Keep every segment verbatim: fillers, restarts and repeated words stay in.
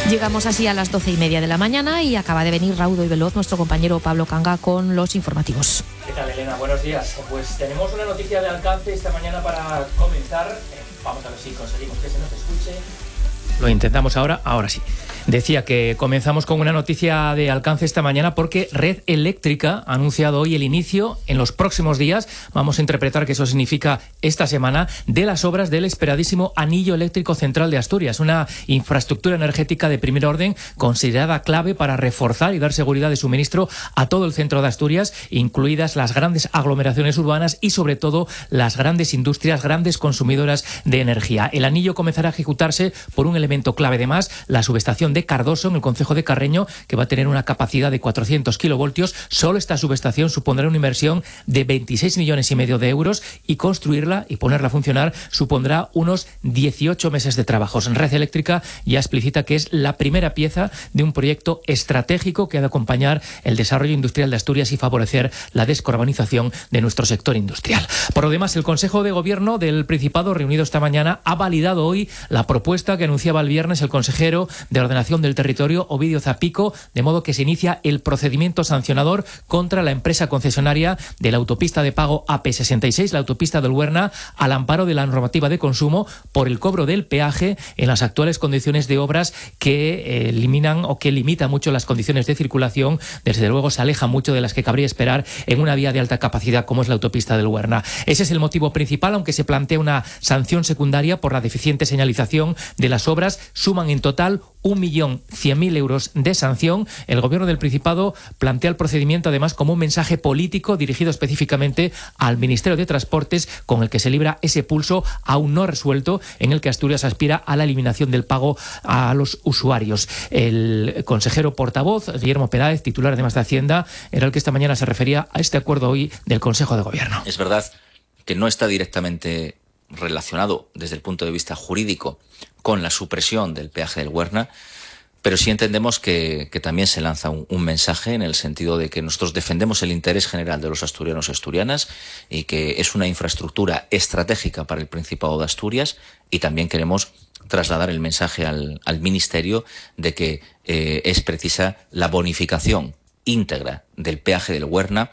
Llegamos así a las doce y media de la mañana y acaba de venir raudo y veloz nuestro compañero Pablo Canga con los informativos. ¿Qué tal, Elena? Buenos días. Pues tenemos una noticia de alcance esta mañana para comenzar. Eh, vamos a ver si conseguimos que se nos escuche. Lo intentamos ahora, ahora sí. Decía que comenzamos con una noticia de alcance esta mañana porque Red Eléctrica ha anunciado hoy el inicio, en los próximos días, vamos a interpretar que eso significa esta semana, de las obras del esperadísimo Anillo Eléctrico Central de Asturias, una infraestructura energética de primer orden considerada clave para reforzar y dar seguridad de suministro a todo el centro de Asturias, incluidas las grandes aglomeraciones urbanas y sobre todo las grandes industrias, grandes consumidoras de energía. El anillo comenzará a ejecutarse por un elemento clave de más, la subestación de Cardoso, en el concejo de Carreño, que va a tener una capacidad de cuatrocientos kilovoltios. Solo esta subestación supondrá una inversión de veintiséis millones y medio de euros y construirla y ponerla a funcionar supondrá unos dieciocho meses de trabajos. Red Eléctrica ya explicita que es la primera pieza de un proyecto estratégico que ha de acompañar el desarrollo industrial de Asturias y favorecer la descarbonización de nuestro sector industrial. Por lo demás, el Consejo de Gobierno del Principado, reunido esta mañana, ha validado hoy la propuesta que anunciaba el viernes el consejero de Ordenación del Territorio, Ovidio Zapico, de modo que se inicia el procedimiento sancionador contra la empresa concesionaria de la autopista de pago A P sesenta y seis, la autopista del Huerna, al amparo de la normativa de consumo por el cobro del peaje en las actuales condiciones de obras que eh, eliminan o que limitan mucho las condiciones de circulación. Desde luego se aleja mucho de las que cabría esperar en una vía de alta capacidad como es la autopista del Huerna. Ese es el motivo principal, aunque se plantea una sanción secundaria por la deficiente señalización de las obras. Suman en total un millón cien mil euros de sanción. El Gobierno del Principado plantea el procedimiento además como un mensaje político dirigido específicamente al Ministerio de Transportes, con el que se libra ese pulso aún no resuelto en el que Asturias aspira a la eliminación del pago a los usuarios. El consejero portavoz, Guillermo Peláez, titular además de Hacienda, era el que esta mañana se refería a este acuerdo hoy del Consejo de Gobierno. Es verdad que no está directamente relacionado desde el punto de vista jurídico con la supresión del peaje del Huerna, pero sí entendemos que, que también se lanza un, un mensaje en el sentido de que nosotros defendemos el interés general de los asturianos y asturianas y que es una infraestructura estratégica para el Principado de Asturias, y también queremos trasladar el mensaje al, al Ministerio de que eh, es precisa la bonificación íntegra del peaje del Huerna,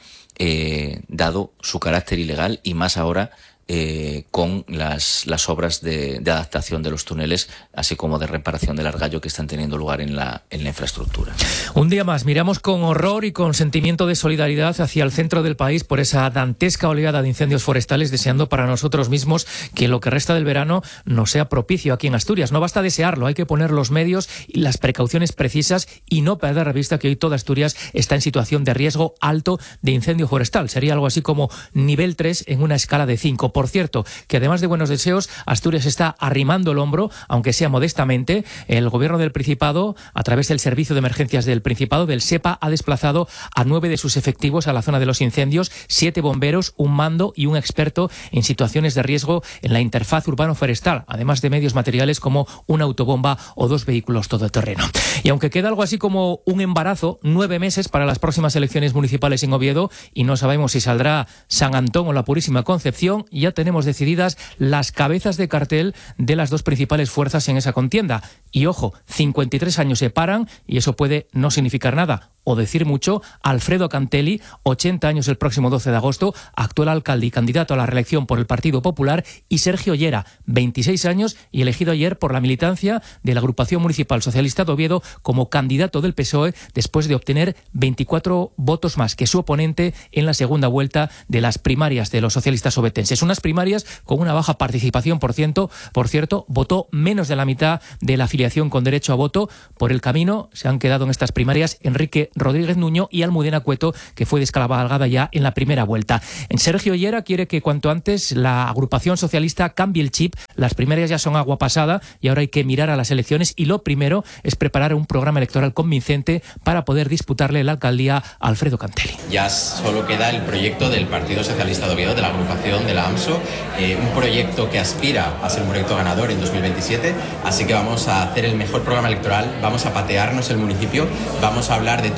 eh, dado su carácter ilegal y más ahora Eh, con las, las obras de, de adaptación de los túneles, así como de reparación del argallo que están teniendo lugar en la, en la infraestructura. Un día más miramos con horror y con sentimiento de solidaridad hacia el centro del país por esa dantesca oleada de incendios forestales, deseando para nosotros mismos que lo que resta del verano nos sea propicio aquí en Asturias. No basta desearlo, hay que poner los medios y las precauciones precisas y no perder de vista que hoy toda Asturias está en situación de riesgo alto de incendio forestal. Sería algo así como nivel tres en una escala de cinco. Por cierto, que además de buenos deseos, Asturias está arrimando el hombro, aunque sea modestamente. El Gobierno del Principado, a través del Servicio de Emergencias del Principado, del SEPA, ha desplazado a nueve de sus efectivos a la zona de los incendios, siete bomberos, un mando y un experto en situaciones de riesgo en la interfaz urbano-forestal, además de medios materiales como una autobomba o dos vehículos todoterreno. Y aunque queda algo así como un embarazo, nueve meses para las próximas elecciones municipales en Oviedo, y no sabemos si saldrá San Antón o la Purísima Concepción, ya tenemos decididas las cabezas de cartel de las dos principales fuerzas en esa contienda. Y ojo, cincuenta y tres años separan, y eso puede no significar nada o decir mucho. Alfredo Cantelli, ochenta años el próximo doce de agosto, actual alcalde y candidato a la reelección por el Partido Popular, y Sergio Llera, veintiséis años y elegido ayer por la militancia de la Agrupación Municipal Socialista de Oviedo como candidato del P S O E después de obtener veinticuatro votos más que su oponente en la segunda vuelta de las primarias de los socialistas obetenses. Unas primarias con una baja participación, por ciento, por cierto, votó menos de la mitad de la afiliación con derecho a voto. Por el camino se han quedado en estas primarias Enrique Rodríguez Nuño y Almudena Cueto, que fue descabalgada ya en la primera vuelta. En Sergio Llera quiere que cuanto antes la agrupación socialista cambie el chip. Las primarias ya son agua pasada y ahora hay que mirar a las elecciones, y lo primero es preparar un programa electoral convincente para poder disputarle la alcaldía a Alfredo Cantelli. Ya solo queda el proyecto del Partido Socialista de Oviedo, de la agrupación de la AMSO, eh, un proyecto que aspira a ser un proyecto ganador en dos mil veintisiete, así que vamos a hacer el mejor programa electoral, vamos a patearnos el municipio, vamos a hablar de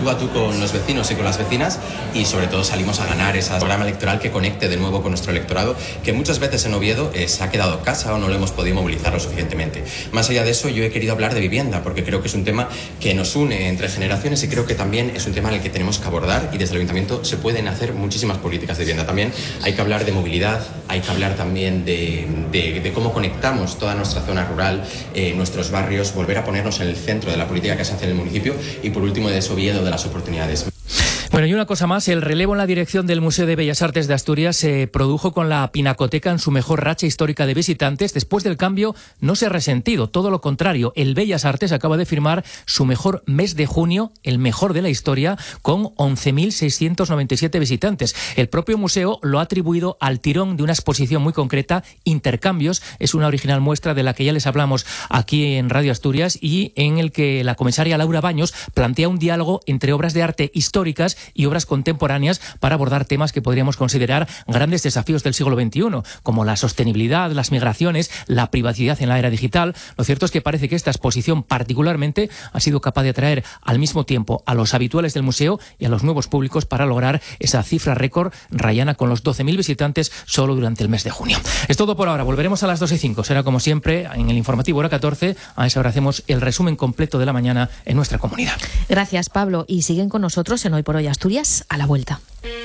tú a tú con los vecinos y con las vecinas, y sobre todo salimos a ganar ese programa electoral que conecte de nuevo con nuestro electorado, que muchas veces en Oviedo eh, se ha quedado en casa o no lo hemos podido movilizar lo suficientemente. Más allá de eso, yo he querido hablar de vivienda, porque creo que es un tema que nos une entre generaciones y creo que también es un tema en el que tenemos que abordar, y desde el Ayuntamiento se pueden hacer muchísimas políticas de vivienda. También hay que hablar de movilidad, hay que hablar también de, de, de cómo conectamos toda nuestra zona rural, eh, nuestros barrios, volver a ponernos en el centro de la política que se hace en el municipio, y por último de ese Oviedo de las oportunidades. Bueno, y una cosa más, el relevo en la dirección del Museo de Bellas Artes de Asturias se produjo con la Pinacoteca en su mejor racha histórica de visitantes. Después del cambio no se ha resentido, todo lo contrario. El Bellas Artes acaba de firmar su mejor mes de junio, el mejor de la historia, con once mil seiscientos noventa y siete visitantes. El propio museo lo ha atribuido al tirón de una exposición muy concreta, Intercambios. Es una original muestra de la que ya les hablamos aquí en Radio Asturias, y en el que la comisaria Laura Baños plantea un diálogo entre obras de arte históricas y obras contemporáneas para abordar temas que podríamos considerar grandes desafíos del siglo veintiuno, como la sostenibilidad, las migraciones, la privacidad en la era digital. Lo cierto es que parece que esta exposición particularmente ha sido capaz de atraer al mismo tiempo a los habituales del museo y a los nuevos públicos para lograr esa cifra récord rayana con los doce mil visitantes solo durante el mes de junio. Es todo por ahora, volveremos a las dos y cinco. Será como siempre en el informativo hora catorce. A esa hora hacemos el resumen completo de la mañana en nuestra comunidad. Gracias, Pablo, y siguen con nosotros en Hoy por Hoy Asturias a la vuelta.